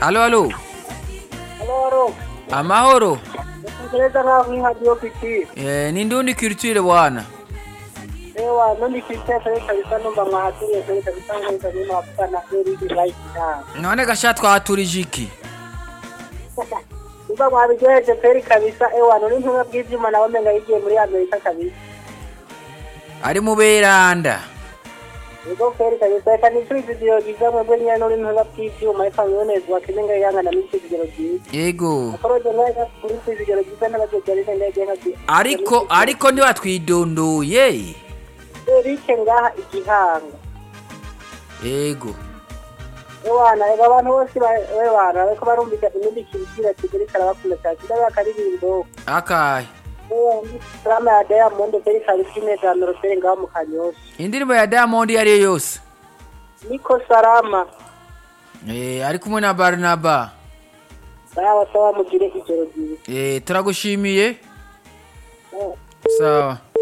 Alo, alo. Aloro, Amahoro. ngereza nkaho nk'ihadiyo piti. Ni ndundi culture bwana. Ewa, none ifite kabisa bisa numva mwahatuye kabisa bisa neza nino avuga na Eric right now. None gasha twaturije iki? Numva mwabigejeje peri kabisa ewa none ntumwe bw'ivyuma nawe menga yigiye muri Amerika kabisa. Ari mu beranda. Ego peri kabisa kandi turi video gizamwe bwe nyane none ntumwe bw'ivyuma ifa yonezwa kimenga yangana n'iki video giza. Yego. Akoroje naga kuri video giza n'abagegari ndege nkazi. Ariko ndi watwidondoye. Eric ngaha igihanga. Yego. Ewana ega abantu bose wewana ariko barumvika imindi kirikira kigeri karabakunda cyane ndaba karirimbo. Akaye. Drama ya Diamond keri karikine za Noroseri ngaho mu Kanyoshi. Indirimbo ya Diamond yari yose. Niko Salama. Ari kumwe na Barnaba. Sawa mugire ijoro ryiza. Turagushimiye. Sawa.